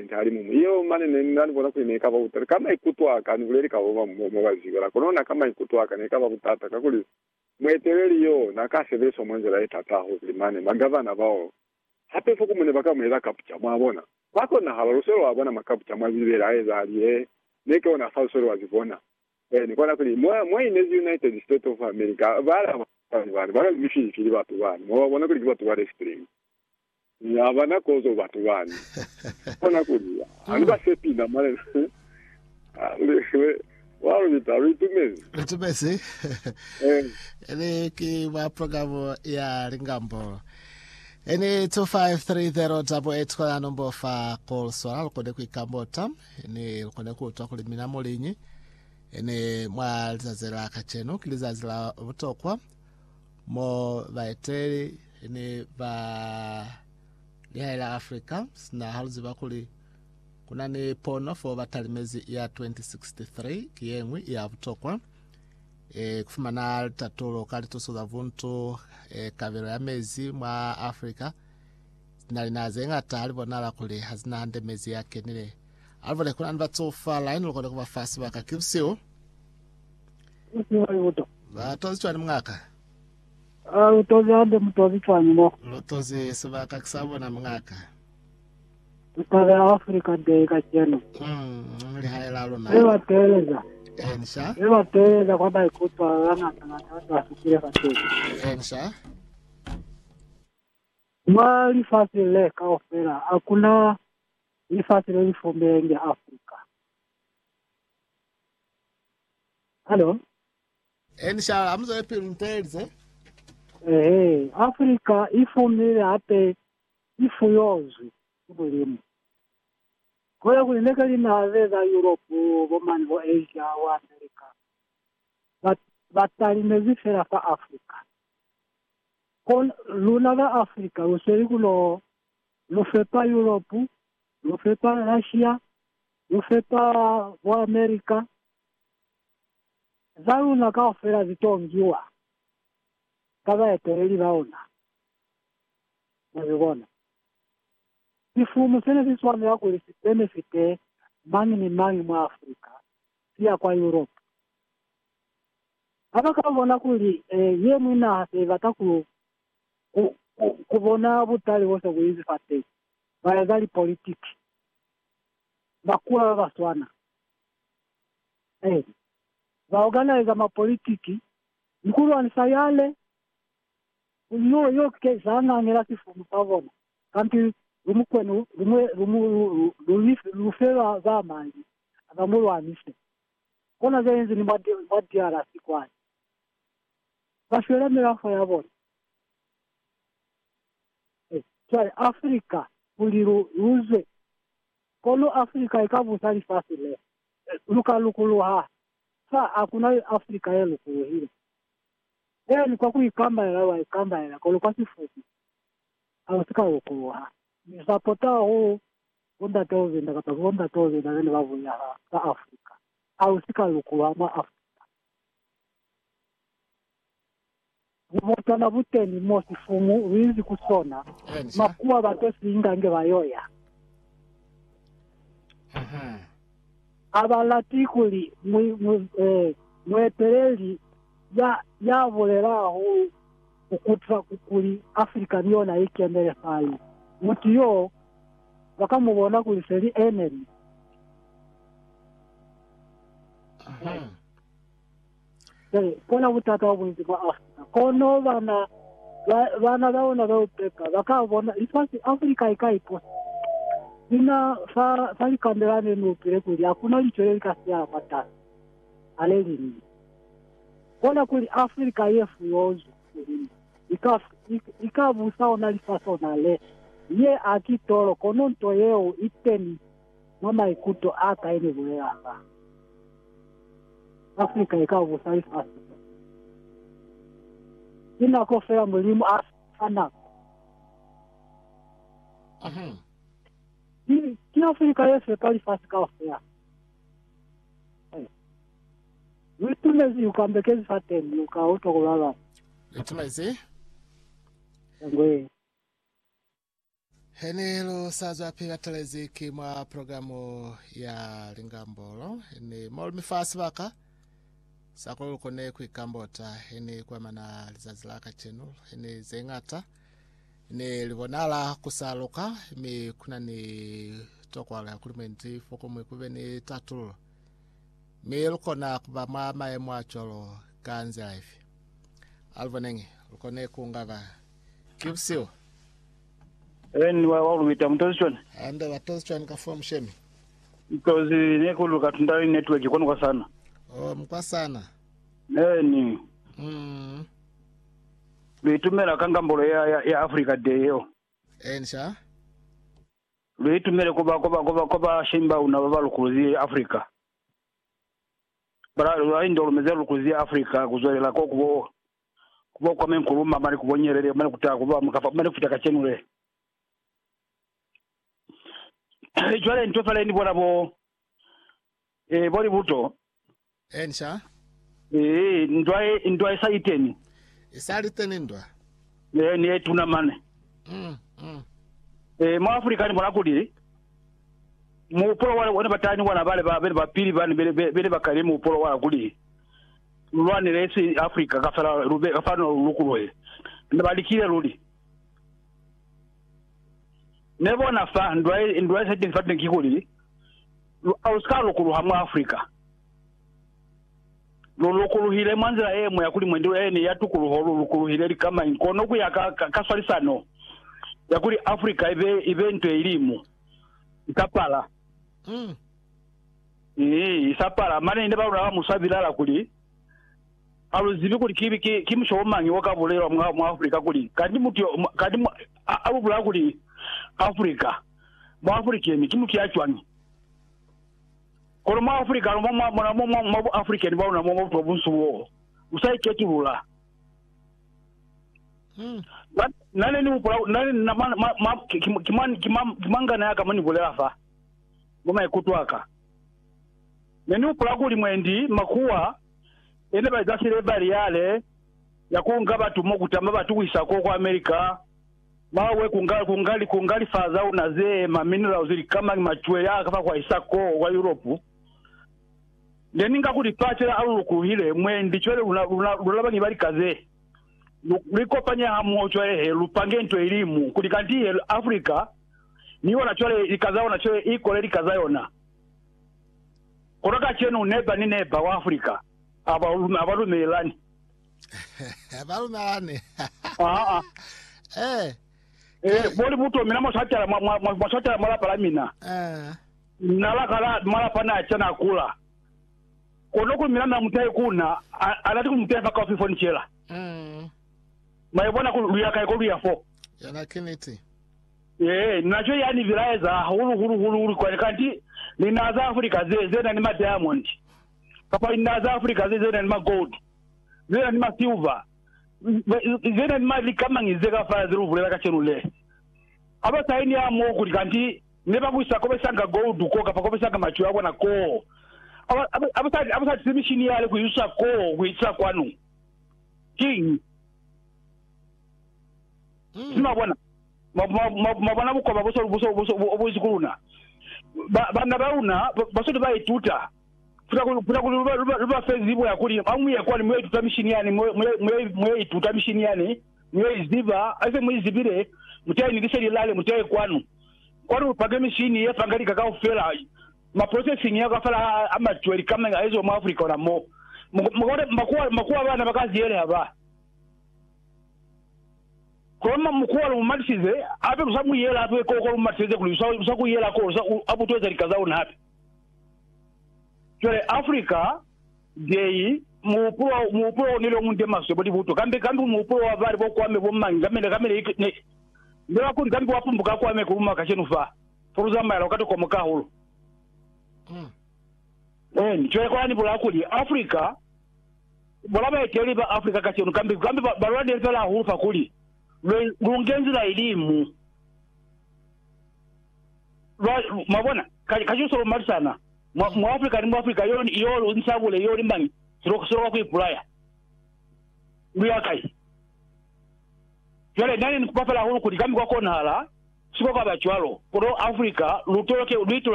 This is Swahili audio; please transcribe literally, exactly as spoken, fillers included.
president ali mu iyo mane nani bona kuineka ba utari kama ikutwa kana kuleri ka baba mu bazigara korona kama ikutwa kana ka ba utata kakuli mwetereri yo nakasebe so monjera itata ho limane magavana bao hape foko mune baka mweza kapucha mwabona bako na habarusero wabona makapucha mwazibera eza aliye neke ona falsoro wazibona eh ni kona kuli mwa mwa in the United States of America bala bala bala mishi kili batu bana mwa bona kuli batu bala extreme ya bana kozo batu bana kona kuli aniba sepina male wao ni taritu mezi tu mezi eh ele ki wa programa ya Ringambo ene two five three zero eight eight kwa nombo fa call swala lokode ku ikambota ene lokode ku tokuli mina molinyi ene mwa zazela kacheno kilizazela butokwa mo baiteri ene ba ya Africa na haluzi bakuli kuna ni pono for batalimezi ya twenty sixty-three kiyengwi ya butokwa e kufumana tatolo kali tosoza vuntu e kavero ya mezi mwa Africa nali nazenga tali bonala kuli hazina hande mezi yake nile alvole kuna nvatsofa line lokole kuba fasi baka kipsio uto vatozi chwani mwaka ah utozi ande mtozi chwani mo lotozi sibaka kisabona mwaka utozi Africa de kacheno mm mli haela na ewa teleza ensha ewa teleza kwa bai kutwa lana na tata afikire fatezi ensha mali fasile ka ofera hakuna ifasile lifumbenge Africa. Hello ensha amzo epilnteze eh Africa ifumile ate ifuyozi kulimu kwa kulineka lina za Europe bomani bo Asia wa America but batali mezifera fa Africa kon luna la Africa useri kulo lo fait pas Europe lo fait pas Russia lo fait pas wa America zauna ka ofera zitongiwa kaba etereli baona nazibona ifumu sene siswane yako ili benefite mangi ni mangi mwa Afrika pia kwa Europe hapa kabona kuli eh, ye mwina hase bataku ku, ku, kubona butali wose kuizi fate bayazali politiki bakula baswana eh baorganize ma politiki mkuru anisayale yo yo ke sana ngela kifumu pavona kanti rumukwenu rumwe rumu rufera zamani abamuru anishe kona zenzi ni madi madi ara sikwani bashwera mirafo yabona eh sai Africa uliru uze kono Africa ikabusali fasile luka lukulu ha sa akuna Africa yelo kuhile eh ni kwa kuikamba yawa ikamba ya kono kwa sifupi au sikalo ha nisapota ho onda toze ndakata onda toze na wale wavu ya Afrika au sikalukuwa ma Afrika mota na buteni mosi fumu wizi kusona makuwa batosi ingange bayoya aha abalatikuli mu eh mwetereli ya ya voleraho ukutra kukuli Afrika niona ikiendele fali mutiyo bakamubona kuli seri enemy aha eh kona butata obunzi ba Afrika kono bana bana baona bauteka bakabona ifasi Afrika ikaipo ina fa fali kandelane nupire kuli hakuna lichole kasia pata alelini kona kuli Afrika yefu yozu ikaf ikabusa ona lifaso nale ye akitoro kononto yeo iteni mama ikuto aka ene bwera Afrika ikabusa lifaso ina kofera mulimu afana aha ni ki Afrika yefe pali fasi kofera witumezi ukambekezi fateni ukauto kulala etumezi ngwe Henelo sazo apiga teleziki mwa programu ya Lingambolo. Hene molmi fasi waka. Sakolo kone kuikambota. Hene kwa mana lizazilaka chenu. Hene zengata. Hene livonala kusaluka. Mi kuna ni tokwa la kulimenti. Foko mwekube ni tatulo. Mi lukona kuba mama e mwacholo kanzi life. Alvanengi. Lukone kuungava. Kipsio. En wa wa wita mtozishoni ande watozishoni ka form shemi because nekulu katundari network ikono kwa sana oh mkwa sana eh ni mm bitumera kangambolo ya ya, ya Africa Day yo ensha bitumere kuba kuba kuba kuba shimba una babalukuzi Africa bara lo ndo lumezelu Africa kuzolela ko kubo kubo kwa menkuluma mali kubonyerere mali kutaka kuba mkafa mali kutaka chenule Jwale ntofale ni bora bo eh bori buto ensha eh ndwaye ndwaye saiteni isaliteni ndwa eh ni etuna mane mm mm eh mu Africa ni bora kudi mu polo wale wone batani wana bale ba bele bapiri bani bele bele bakari mu polo wala kudi lwani resi Africa kafara rube kafano lukuroye ndabalikire rudi Never na fa ndwaye ndwaye setting fatting kikuli auskalo kuruhamu Africa lo lokuluhile manzira emu yakuli mwendo ene yatukuluholo lokuluhile kama inkono ku yakasalisano yakuli Africa ibe evento elimu ikapala mm eh isapala mane ndeba ura musabirala kuli aluzibi kuli kibi kimshomanyi wakabulera mu Africa kuli kandi mutyo kandi abubula kuli Africa mu Africa ni kimu kyachwani kono mu Africa mo mo mo mo mo Africa ni bauna mo mo probusuwo usai ketulula mm nane ni upula nane na ma kimani kimanga na kama ni bolera fa ngoma ikutwaka nani upula kuli mwendi makuwa ene bazasire bali yale yakunga batu mo kutamba batu wisako kwa America mawe kungali kungali kungali faza unaze ma minerals zili kama machwe ya kafa kwa isako kwa Europe ndeninga kuli patela alukuhile mwendi chwele unalaba ni bali kaze liko panya hamu chwele he lupange nto elimu kulikanti Africa niwo na chwele ikazao na chwele iko le ikazayona koroka chenu neba ni neba wa Africa aba abalu melani abalu melani ah ah eh Eh, boli buto mina mo satara mo mo satara mala pala mina. eh Nala kala mala pana achana kula. Kono ko mina na mutai kuna alati ku mutai baka ofifo nchela. mm Mai bona ku luya kai ko luya fo. yana kiniti Eh, nacho yani vilaiza huru huru huru huru kwa kanti ni naza Africa zeze na ni ma diamond. Papa ni naza Africa zeze na ni ma gold. Zeze ni ma silver. Zena mali kama ngizeka fa ziru vulela ka chenule aba saini ya mo kuli kanti neba kuisa ko besanga gold ko ka ko besanga macho yabo na ko aba aba aba aba simishini yale kuyusa ko kuisa kwanu king sima bwana mabana buko baboso buso buso obuzikuluna bana bauna baso ba ituta Futa futa ruba ruba ruba Facebook yakuri amu yakwa ni mwe tutamishini yani mwe mwe mwe tutamishini yani mwe ziba ase mwe zibire mutaye nigiseri lale mutaye kwanu kwanu page mishini ye pangali kakao fela ma processing yako fela ama tweli kama hizo mu Africa na mo mugore makuwa makuwa bana bakazi yele haba koma mkuwa mu matisize abe musamu yela abe ko ko matisize kulisa musaku yela ko abu toza likazao na hapi Jole Africa dei mupuwa mupuwa nilo munde maso bodi buto kambe kambe mupuwa wabari bo kwame bo manga mele kamele ne ndio akundi kambe wapumbuka kwame kuruma kachenu fa furuza mara wakati kwa mkahulu mm eh njoo kwa ni bula kuli Africa bolaba eteli ba Africa kachenu kambe kambe barwade pela hufa kuli lungenzi la elimu mabona kajuso mali sana mu Africa ni mu Africa yo yo nsabule yo limbangi siro siro ku ipulaya ndiya kai yale nani nikupafala hulu kuli kambi kwa kona hala siko kwa bachwalo kuno Afrika lutoloke lwito